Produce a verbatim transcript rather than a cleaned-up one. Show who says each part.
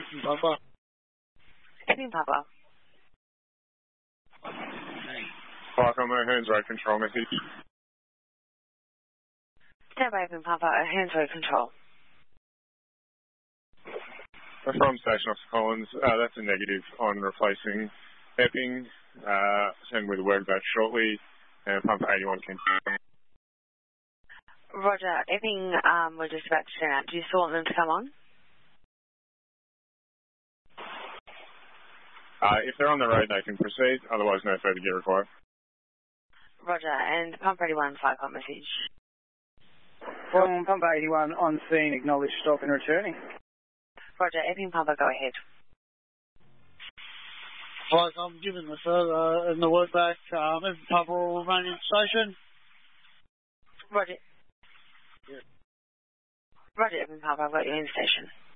Speaker 1: Epping Papa.
Speaker 2: Epping Papa.
Speaker 3: Park on my hands, road control message.
Speaker 2: Stand by Epping Papa, hands road control.
Speaker 3: From Station Officer Collins, uh, that's a negative on replacing Epping. Uh, send with work back shortly, and pump eighty-one continue.
Speaker 2: Roger, Epping, um, we're just about to turn out. Do you still want them to come on?
Speaker 3: Uh, if they're on the road, they can proceed. Otherwise, no further gear required.
Speaker 2: Roger, and pump eighty-one, flight call message.
Speaker 1: From pump eighty-one on scene, acknowledge stop and returning.
Speaker 2: Roger, Epping Papa, go ahead.
Speaker 4: Right, I'm giving the further and the word back. Um, Epping Papa will remain in station.
Speaker 2: Roger.
Speaker 4: Yeah.
Speaker 2: Roger, Epping Papa, I've got you in station.